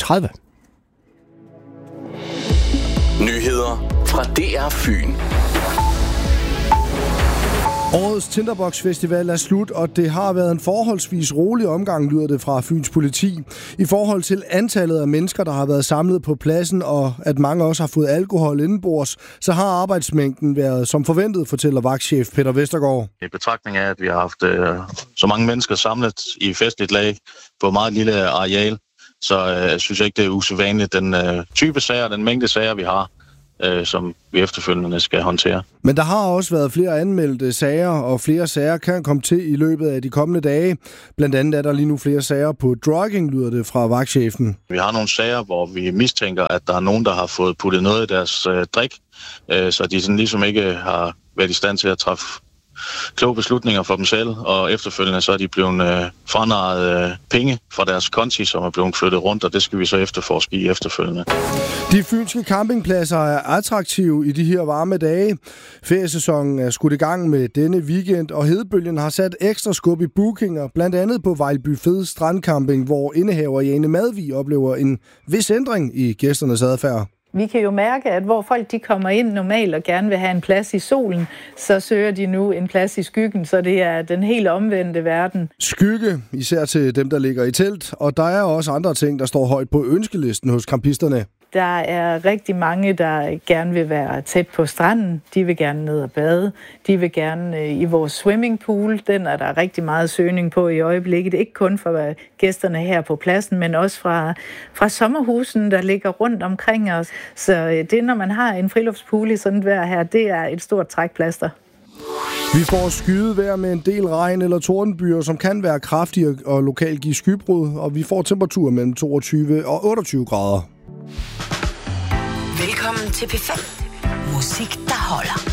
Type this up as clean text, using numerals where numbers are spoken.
30. Nyheder fra DR Fyn. Årets Tinderbox Festival er slut, og det har været en forholdsvis rolig omgang, lyder det fra Fyns politi. I forhold til antallet af mennesker, der har været samlet på pladsen, og at mange også har fået alkohol indenbords, så har arbejdsmængden været som forventet, fortæller vagtchef Peter Vestergaard. I betragtning af, at vi har haft så mange mennesker samlet i festligt lag på et meget lille areal, så synes jeg ikke, det er usædvanligt den type sager, den mængde sager, vi har, som vi efterfølgende skal håndtere. Men der har også været flere anmeldte sager, og flere sager kan komme til i løbet af de kommende dage. Blandt andet er der lige nu flere sager på drugging, lyder det fra vagtchefen. Vi har nogle sager, hvor vi mistænker, at der er nogen, der har fået puttet noget i deres drik, så de sådan ligesom ikke har været i stand til at træffe kloge beslutninger for dem selv, og efterfølgende så er de blevet franarret penge fra deres konti, som er blevet flyttet rundt, og det skal vi så efterforske i efterfølgende. De fynske campingpladser er attraktive i de her varme dage. Feriesæsonen er skudt i gang med denne weekend, og hedebølgen har sat ekstra skub i bookinger, blandt andet på Vejlby Fed Strandcamping, hvor indehaver Jane Madvig oplever en vis ændring i gæsternes adfærd. Vi kan jo mærke, at hvor folk de kommer ind normalt og gerne vil have en plads i solen, så søger de nu en plads i skyggen, så det er den helt omvendte verden. Skygge, især til dem, der ligger i telt, og der er også andre ting, der står højt på ønskelisten hos campisterne. Der er rigtig mange, der gerne vil være tæt på stranden. De vil gerne ned og bade. De vil gerne i vores swimmingpool. Den er der rigtig meget søgning på i øjeblikket. Ikke kun for gæsterne her på pladsen, men også fra sommerhusen, der ligger rundt omkring os. Så det, når man har en friluftspool i sådan et vejr her, det er et stort trækplaster. Vi får skydevejr med en del regn eller tordenbyer, som kan være kraftige og lokalt give skybrud, og vi får temperaturer mellem 22 og 28 grader. Velkommen til P5. Musik, der holder.